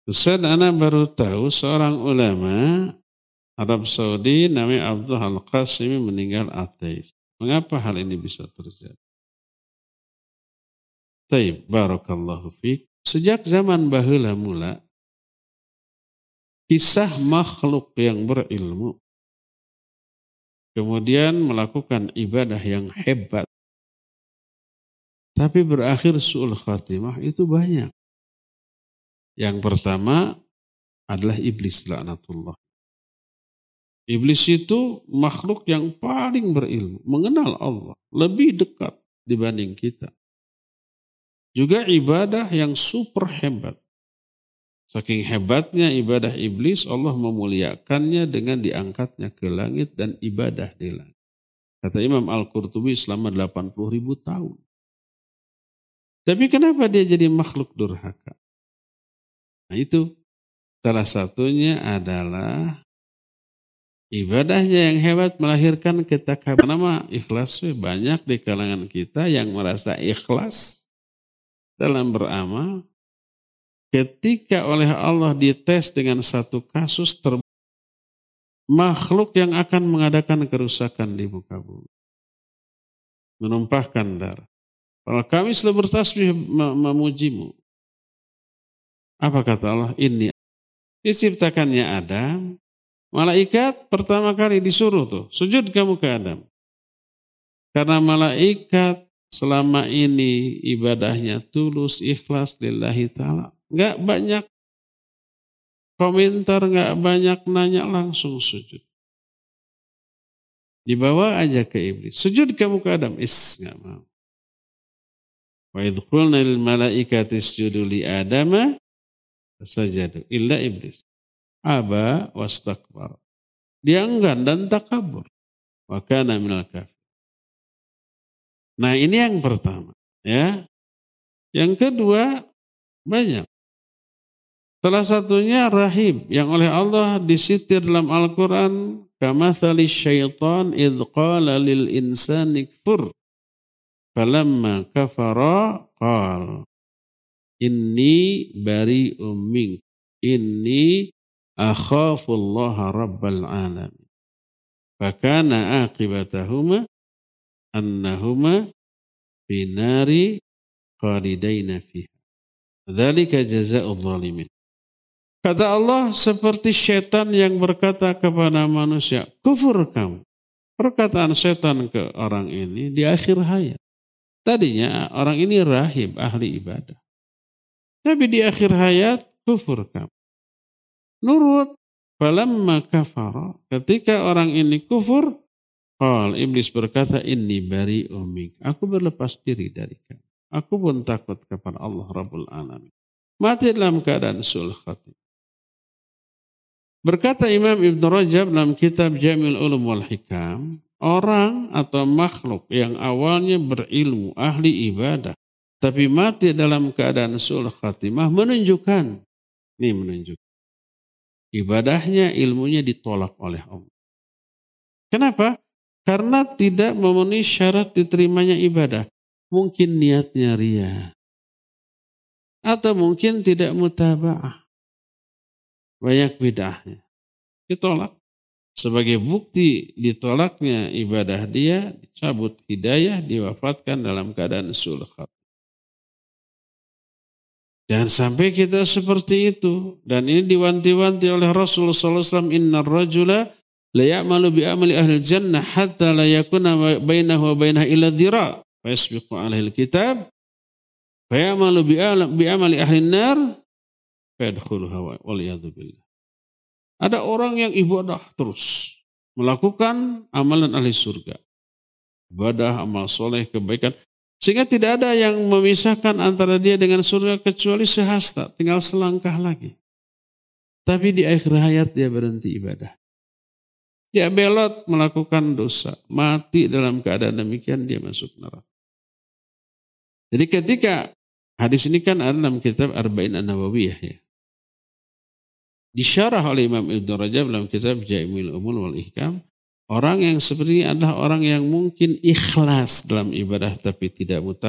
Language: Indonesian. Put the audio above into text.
Ustaz, ana baru tahu seorang ulama Arab Saudi namanya Abdul Al-Qasimi meninggal ateis. Mengapa hal ini bisa terjadi? Taib, barakallahu fiik. Sejak zaman baheula mula, kisah makhluk yang berilmu, kemudian melakukan ibadah yang hebat, tapi berakhir su'ul khatimah itu banyak. Yang pertama adalah iblis laknatullah. Iblis itu makhluk yang paling berilmu, mengenal Allah, lebih dekat dibanding kita. Juga ibadah yang super hebat. Saking hebatnya ibadah iblis, Allah memuliakannya dengan diangkatnya ke langit dan ibadah di langit. Kata Imam Al-Qurtubi selama 80.000 tahun. Tapi kenapa dia jadi makhluk durhaka? Nah itu salah satunya adalah ibadahnya yang hebat melahirkan ketakaburan. Nama ikhlas banyak di kalangan kita yang merasa ikhlas dalam beramal, ketika oleh Allah dites dengan satu kasus makhluk yang akan mengadakan kerusakan di muka bumi, menumpahkan darah. Kalau kami sudah bertasbih memujimu, apa kata Allah? Ini diciptakannya Adam, malaikat pertama kali disuruh tuh sujud kamu ke Adam, karena malaikat selama ini ibadahnya tulus, ikhlas lillahi ta'ala. Enggak banyak komentar, enggak banyak nanya, langsung sujud. Dibawa aja ke iblis. Sujud kamu ke Adam. Enggak mau. Wa idh qulna lil malaikati isjudu li Adama fasajadu illa iblis. Aba wastakbar. Dia enggan dan takabur. Wa kana minal kafir. Nah ini yang pertama. Ya. Yang kedua, banyak. Salah satunya rahib yang oleh Allah disitir dalam Al-Quran. Kamathali syaitan idh qala lil insani kfur. Falamma kafara qal. Inni bari'um mink. Inni akhafullaha rabbal alamin. Fakana aqibatahuma annahuma binari khalidaina fiha. Dzalika jazaa'ul zalimin. Kata Allah, seperti setan yang berkata kepada manusia, kufur kamu. Perkataan setan ke orang ini di akhir hayat. Tadinya orang ini rahib, ahli ibadah. Tapi di akhir hayat, kufur kamu. Nurut. Falamma kafara. Ketika orang ini kufur, iblis berkata, inni bari'um mink. Aku berlepas diri dari kamu. Aku pun takut kepada Allah Rabbul Alamin. Mati dalam keadaan su'ul khatimah. Berkata Imam Ibn Rajab dalam kitab Jamil Ulum wal Hikam, orang atau makhluk yang awalnya berilmu, ahli ibadah, tapi mati dalam keadaan su'ul khatimah menunjukkan, ibadahnya, ilmunya ditolak oleh Allah. Kenapa? Karena tidak memenuhi syarat diterimanya ibadah. Mungkin niatnya riya. Atau mungkin tidak mutaba'ah. Banyak bid'ahnya. Ditolak. Sebagai bukti ditolaknya ibadah dia, dicabut hidayah, diwafatkan dalam keadaan su'ul khatimah. Jangan sampai kita seperti itu. Dan ini diwanti-wanti oleh Rasulullah SAW. Inna rajula la ya'malu bi'amali ahli jannah hatta la yakuna bainahu wa bainaha illa dhira'. Fayasbiqu alaihi kitab. Fayamalu bi'amali ahli nar. Fayadkhuluha waliyadu billah. Ada orang yang ibadah terus. Melakukan amalan ahli surga. Ibadah, amal soleh, kebaikan. Sehingga tidak ada yang memisahkan antara dia dengan surga kecuali sehasta. Tinggal selangkah lagi. Tapi di akhir hayat dia berhenti ibadah. Dia belot melakukan dosa. Mati dalam keadaan demikian dia masuk neraka. Jadi ketika hadis ini kan ada dalam kitab Arba'in An-Nawawiyah ya. Disyarah oleh Imam Ibn Rajab dalam kitab Jamil Ulum wal Hikam. Orang yang seperti ini adalah orang yang mungkin ikhlas dalam ibadah tapi tidak mutaba'ah.